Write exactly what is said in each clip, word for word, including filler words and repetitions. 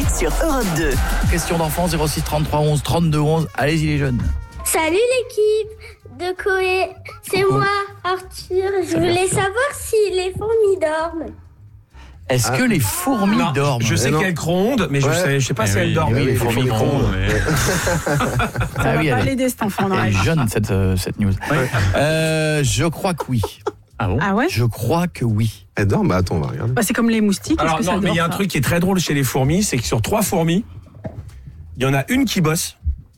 sur Europe deux. Question d'enfant zéro six trente-trois onze trente-deux onze. Allez-y les jeunes. Salut l'équipe de Coé, c'est Coucou. moi Arthur. Je voulais savoir si les fourmis dorment. Est-ce Ah. que les fourmis Non, dorment? je sais Eh non. qu'elles grondent, mais je Ouais. sais, je sais pas Eh si oui, elles dorment. oui, les fourmis grondent. Ça Ah va oui, pas elle est- l'aider cet enfant dans la Elle est vie. jeune cette, euh, cette news. Euh, je crois que oui. Ah bon? Ah ouais? Je crois que oui. Elle dort, bah attends, on va regarder. Bah, c'est comme les moustiques. Alors est-ce que non, ça mais il y a un dort, ça truc qui est très drôle chez les fourmis, c'est que sur trois fourmis, il y en a une qui bosse.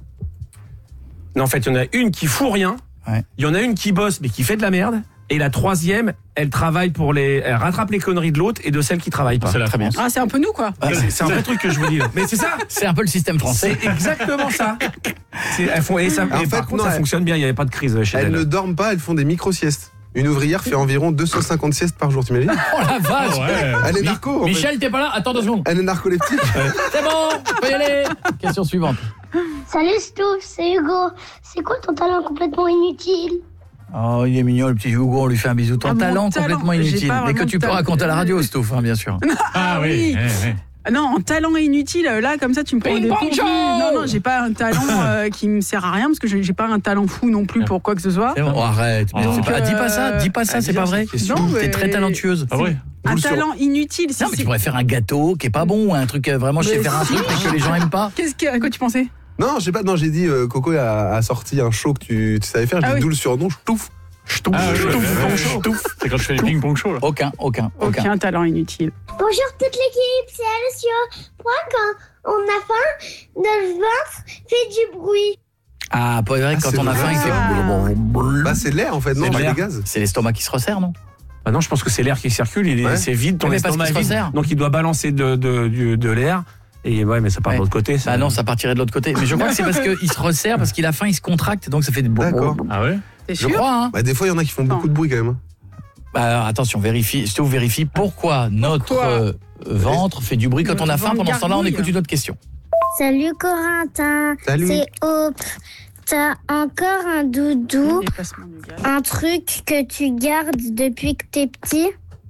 Non, en fait, il y en a une qui fout rien. Ouais. Il y en a une qui bosse mais qui fait de la merde. Et la troisième, elle travaille pour les, elle rattrape les conneries de l'autre et de celles qui travaillent pas. C'est la Très bien. France. Ah, c'est un peu nous, quoi. Ah, C'est c'est un vrai truc que je vous dis. là. Mais c'est ça. C'est un peu le système français. C'est exactement ça. C'est, elles font, et ça, En et par fait, contre, non, ça elles- fonctionne bien. Il n'y avait pas de crise chez Elles elles. ne dorment pas, elles font des micro-siestes. Une ouvrière fait environ deux cent cinquante siestes par jour, t'imagines? Oh la vache! Ouais. Elle est narco, en fait. Michel, t'es pas là? Attends deux secondes. Elle est narcoleptique. C'est bon, on peut y aller. Question suivante. Salut Stouff, c'est Hugo. C'est quoi ton talent complètement inutile? Oh, il est mignon, le petit Hugo, on lui fait un bisou. Ton Ah, mon talent talent, complètement j'ai inutile. pas Mais que vraiment tu de peux talent. raconter à la radio, Stouff, hein, bien sûr. Ah oui. eh, eh. Ah non, en talent inutile, là, comme ça, tu me prends Ping des pong pourvus. show. Non, non, j'ai pas un talent euh, qui me sert à rien, parce que j'ai j'ai pas un talent fou non plus pour quoi que ce soit. C'est bon, oh, arrête. Mais Donc, c'est pas- dis pas ça, euh, dis pas ça, ah, c'est bien, pas vrai. c'est sûr. T'es Non, très mais- talentueuse. Ah ouais. Un Boule sur- talent inutile, si Non, mais tu c'est- pourrais faire un gâteau qui est pas bon ou un truc euh, vraiment, je sais Mais faire un si. truc mais que les gens aiment pas. Qu'est-ce que, à quoi tu pensais? Non, je sais pas, non, j'ai dit, euh, Coco a, a sorti un show que tu, tu savais faire, j'ai Ah dit oui. d'où le surnom, Ch'touf. Ch'touf, Ah, oui, Ch'touf, ouais, ouais, Ch'touf, ouais. Ch'touf. C'est quand je fais les ping-pong show là. Aucun, aucun, aucun. Aucun talent inutile. Bonjour toute l'équipe, c'est Alessio. Moi, quand on a faim, notre ventre fait du bruit. Ah, pas vrai que Ah, quand c'est on a vrai. faim, il fait. Bah, c'est l'air en fait, non, C'est c'est l'air. des gaz. C'est l'estomac qui se resserre, non? Ah non, je pense que c'est l'air qui circule. Il est, Ouais. c'est vide, ton Mais parce estomac qu'il est se vide. resserre. Donc il doit balancer de, de, du- de l'air. Et ouais, mais ça part Ouais. de l'autre côté. ça- Bah non, ça partirait de l'autre côté. Mais je crois que c'est parce qu'il se resserre, parce qu'il a faim, il se contracte, donc ça fait des. D'accord. Ah ouais. T'es Je sûr? crois, hein. Bah, des fois, il y en a qui font beaucoup de bruit quand même. Bah, alors, attention, vérifie, je te vérifie pourquoi notre Pourquoi euh, ventre fait du bruit quand Notre on a faim. ventre Pendant ce temps-là, on gargouille. écoute une autre question. Salut Corentin, Salut. c'est Hope. T'as encore un doudou, Déplacement du gaz. un truc que tu gardes depuis que t'es petit?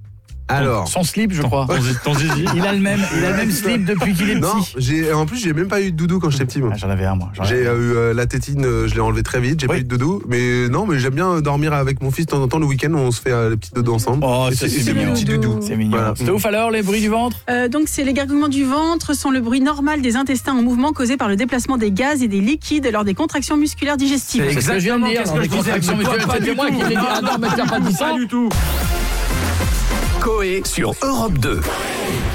Alors. Son slip, je crois. Ton, zi- ton zizi. Il a le même, il a le même slip depuis qu'il est Non, petit. j'ai, en plus, j'ai même pas eu de doudou quand j'étais petit, moi. Ah, j'en avais un, moi. J'en J'ai avais un. euh, eu euh, la tétine, euh, je l'ai enlevé très vite, j'ai Oui. pas eu de doudou. Mais non, mais j'aime bien dormir avec mon fils de temps en temps le week-end, on se fait euh, les petits doudous ensemble. Oh, Et ça, c'est c'est mignon. des petits doudous. C'est mignon. Voilà. C'était ouf alors, les bruits du ventre? Euh, donc, c'est les gargouillements du ventre sont le bruit normal des intestins en mouvement causé par le déplacement des gaz et des liquides lors des contractions musculaires digestives. C'est C'est ce que je viens de dire. Qu'est-ce dans que les je disais? contractions Mais toi, musculaires. pas C'est du moi tout. qui l'ai dit. Non, Ah non, non, mais t'as pas dit ça. Pas du tout. Coé sur Europe deux.